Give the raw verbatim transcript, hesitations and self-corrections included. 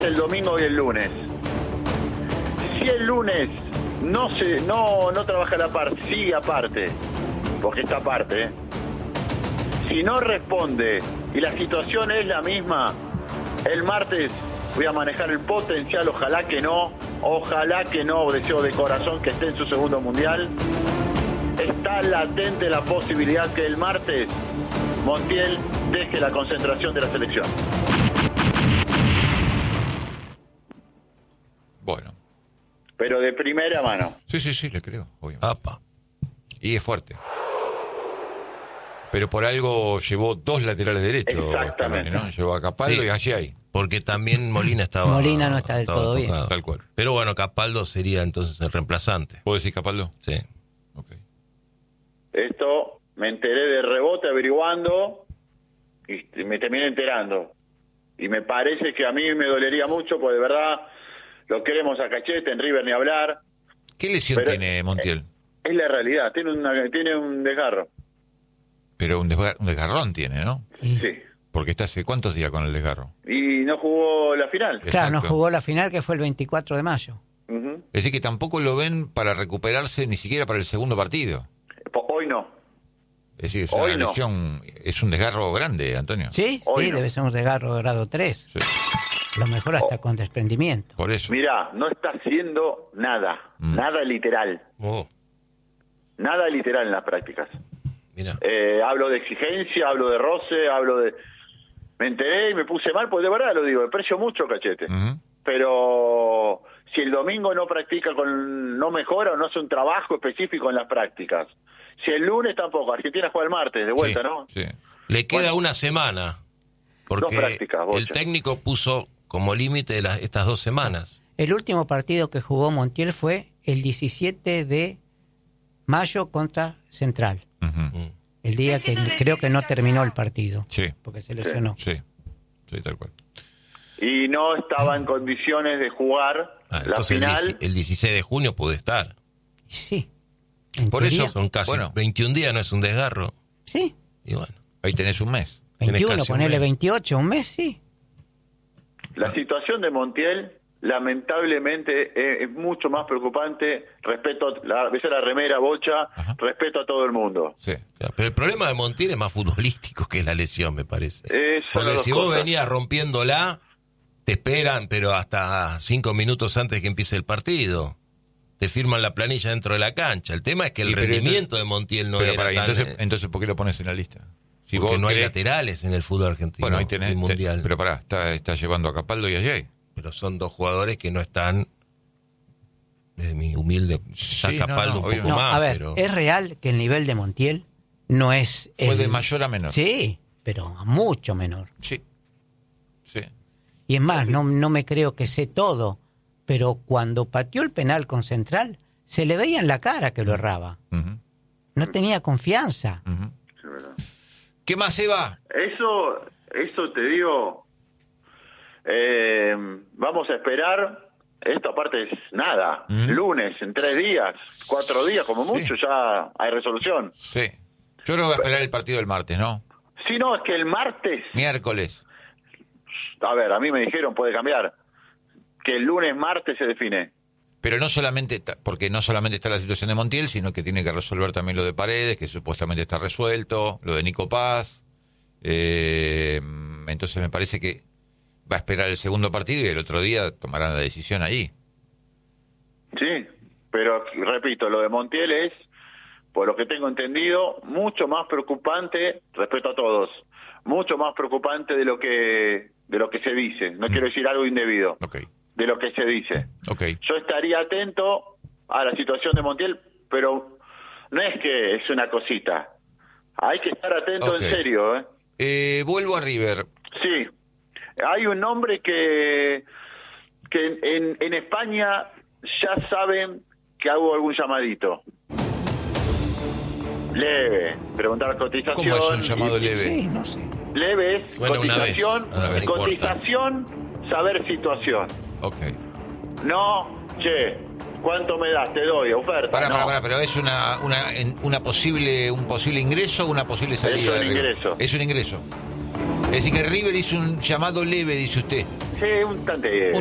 el domingo y el lunes. Si el lunes no se no no trabaja la par, sigue aparte, porque está aparte. ¿eh? Si no responde y la situación es la misma, el martes voy a manejar el potencial, ojalá que no, ojalá que no, deseo de corazón que esté en su segundo mundial. Está latente la posibilidad que el martes Montiel deje la concentración de la selección. Bueno. Pero de primera mano. Sí, sí, sí, le creo, obviamente. Apa. Y es fuerte. Pero por algo llevó dos laterales derechos. Exactamente. ¿no? Llevó a Capaldo Sí. y a Giai. Porque también Molina estaba... Molina no está del estaba todo bien. tocado. Tal cual. Pero bueno, Capaldo sería entonces el reemplazante. ¿Puedo decir Capaldo? Sí. Ok. Esto me enteré de rebote averiguando y me terminé enterando. Y me parece que a mí me dolería mucho, porque de verdad lo queremos a Cachete, en River ni hablar. ¿Qué lesión Pero, tiene Montiel? Es la realidad, tiene, una, tiene un desgarro. Pero un, desgar- un desgarrón tiene, ¿no? Sí. Porque está hace cuántos días con el desgarro. Y no jugó la final. Claro, no Exacto. jugó la final, que fue el veinticuatro de mayo. Uh-huh. Es decir, que tampoco lo ven para recuperarse ni siquiera para el segundo partido. Hoy no. Es decir, es Hoy una no. lesión, es un desgarro grande, Antonio. Sí, Hoy sí, no. debe ser un desgarro grado tres. Sí. Lo mejor hasta con desprendimiento. Por eso. Mirá, no está haciendo nada. Mm. Nada literal. Oh, Nada literal en las prácticas. mira. Eh, hablo de exigencia, hablo de roce, hablo de... Me enteré y me puse mal, pues de verdad lo digo, aprecio mucho Cachete. Ujú. Pero si el domingo no practica, con no mejora o no hace un trabajo específico en las prácticas. Si el lunes tampoco, Argentina juega el martes, de vuelta, Sí. ¿no? Sí. Le queda Bueno. una semana. Porque Dos prácticas, Bocha. el técnico puso como límite de las, estas dos semanas. El último partido que jugó Montiel fue el diecisiete de mayo contra Central. Ujú. Mm. El día que creo que no terminó el partido. Sí. Porque se lesionó. Sí. Sí, tal cual. Y no estaba en condiciones de jugar Ah, la entonces el, final. dieci- el dieciséis de junio puede estar. Sí. En Por teoría, eso- Son casi Bueno. veintiún días, no es un desgarro. Sí. Y bueno. Ahí tenés un mes. Tenés veintiuno, casi un ponele mes. veintiocho, un mes, sí. La situación de Montiel, lamentablemente, es, es mucho más preocupante. Respeto a la, ves a la remera, Bocha, Ajá. respeto a todo el mundo. Sí. O sea, pero el problema de Montiel es más futbolístico que la lesión, me parece. Eh, son Porque las si dos vos cosas. venías rompiéndola, te esperan, pero hasta cinco minutos antes de que empiece el partido. Te firman la planilla dentro de la cancha. El tema es que el Y pero rendimiento de Montiel no Pero era para, tan... entonces, eh, entonces, ¿por qué lo pones en la lista? Si porque vos no hay crees- laterales en el fútbol argentino Bueno, ahí tenés. del mundial. te- pero pará, está, está llevando a Capaldo y a Jay. Pero son dos jugadores que no están, desde mi humilde, está Sí, no, Capaldo no, un obvio. poco No, más, a ver, pero... es real que el nivel de Montiel no es... Fue el- de mayor a menor. Sí, pero a mucho menor. Sí. Sí. Y es más, no, no me creo que sé todo, pero cuando pateó el penal con Central, se le veía en la cara que lo erraba. Ujú, No tenía confianza. ujú. Sí, verdad. ¿Qué más, Eva? Eso, eso te digo, eh, vamos a esperar, esto aparte es nada, Ujú. lunes, en tres días, cuatro días como mucho, ya hay resolución. Sí. Yo creo que voy a esperar el partido del martes, ¿no? Si no, es que el martes, Miércoles. a ver, a mí me dijeron, puede cambiar, que el lunes, martes se define. Pero no solamente, está- porque no solamente está la situación de Montiel, sino que tiene que resolver también lo de Paredes, que supuestamente está resuelto, lo de Nico Paz. Eh, entonces me parece que va a esperar el segundo partido y el otro día tomarán la decisión allí. Sí, pero repito, lo de Montiel es, por lo que tengo entendido, mucho más preocupante, respeto a todos, mucho más preocupante de lo que de lo que se dice. No quiero decir algo indebido, Ok, de lo que se dice. ok. Yo estaría atento a la situación de Montiel, pero no es que es una cosita. Hay que estar atento Ok. en serio, ¿eh? Eh, vuelvo a River. Sí, hay un nombre que, que en, en España ya saben que hago algún llamadito. Leve, preguntar cotización. ¿Cómo es un llamado y- leve? Sí, no sé. Leve es Bueno, una vez, cotización, una vez, no cotización, saber situación. Ok. No, che, ¿cuánto me das? Te doy, oferta. Pará, no. pará, pará, pero es una, una, en- una posible, un posible ingreso o una posible salida. Es un de River? ingreso. Es un ingreso. Es decir, que River hizo un llamado leve, dice usted. sí, un tanteo.